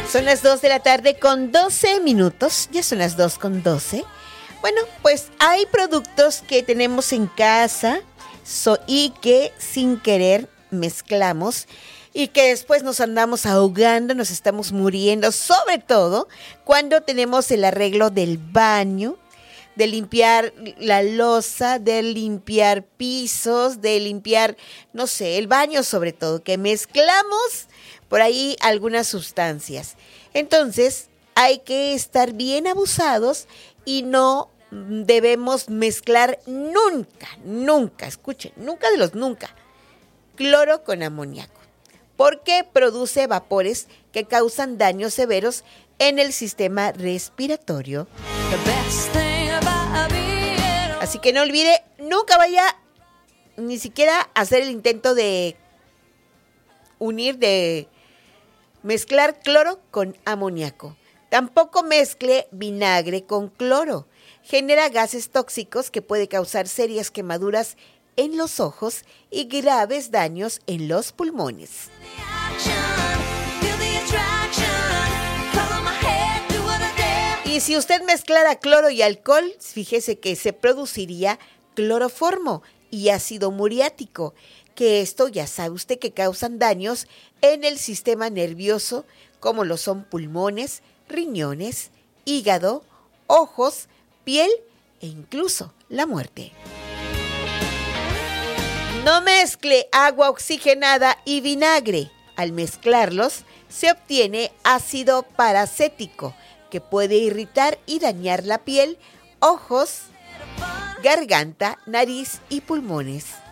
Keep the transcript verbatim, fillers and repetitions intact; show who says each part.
Speaker 1: Son las dos de la tarde con doce minutos, ya son las dos con doce. Bueno, pues hay productos que tenemos en casa so, y que sin querer mezclamos y que después nos andamos ahogando, nos estamos muriendo, sobre todo cuando tenemos el arreglo del baño, de limpiar la loza, de limpiar pisos, de limpiar, no sé, el baño sobre todo, que mezclamos por ahí algunas sustancias. Entonces, hay que estar bien abusados y no debemos mezclar nunca, nunca, escuchen, nunca de los nunca, cloro con amoníaco, porque produce vapores que causan daños severos en el sistema respiratorio. Así que no olvide, nunca vaya ni siquiera a hacer el intento de unir, de mezclar cloro con amoníaco. Tampoco mezcle vinagre con cloro. Genera gases tóxicos que puede causar serias quemaduras en los ojos y graves daños en los pulmones. Y si usted mezclara cloro y alcohol, fíjese que se produciría cloroformo y ácido muriático, que esto ya sabe usted que causan daños en el sistema nervioso, como lo son pulmones, riñones, hígado, ojos, piel e incluso la muerte. No mezcle agua oxigenada y vinagre. Al mezclarlos, se obtiene ácido paracético, que puede irritar y dañar la piel, ojos, garganta, nariz y pulmones.